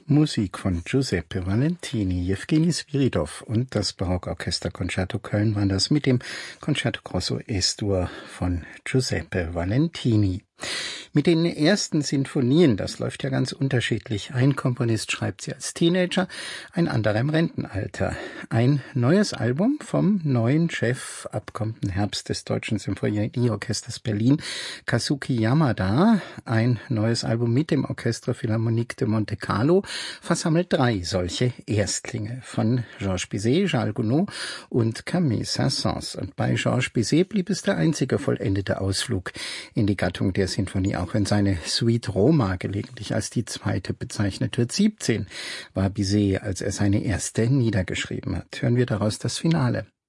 Musik von Giuseppe Valentini, Jewgeni Swiridov und das Barockorchester Concerto Köln waren das mit dem Concerto Grosso Es-Dur von Giuseppe Valentini. Mit den ersten Sinfonien, das läuft ja ganz unterschiedlich. Ein Komponist schreibt sie als Teenager, ein anderer im Rentenalter. Ein neues Album vom neuen Chef ab kommenden Herbst des Deutschen Symphonieorchesters Berlin, Kazuki Yamada. Ein neues Album mit dem Orchestre Philharmonique de Monte Carlo versammelt 3 solche Erstlinge von Georges Bizet, Charles Gounod und Camille Saint-Saëns. Und bei Georges Bizet blieb es der einzige vollendete Ausflug in die Gattung der Sinfonie, auch wenn seine Suite Roma gelegentlich als die zweite bezeichnet wird. 17 war Bizet, als er seine erste niedergeschrieben hat. Hören wir daraus das Finale.